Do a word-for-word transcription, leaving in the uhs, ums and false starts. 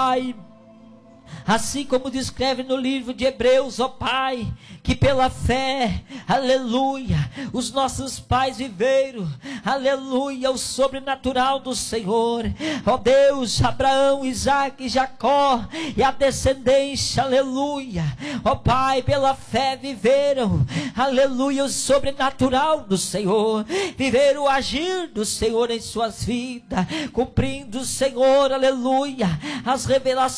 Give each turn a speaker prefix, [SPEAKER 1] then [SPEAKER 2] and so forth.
[SPEAKER 1] Pai, assim como descreve no livro de Hebreus, ó Pai, que pela fé, aleluia, os nossos pais viveram, aleluia, o sobrenatural do Senhor, ó Deus, Abraão, Isaque, Jacó e a descendência, aleluia, ó Pai, pela fé viveram, aleluia, o sobrenatural do Senhor, viveram o agir do Senhor em suas vidas, cumprindo, Senhor, aleluia, as revelações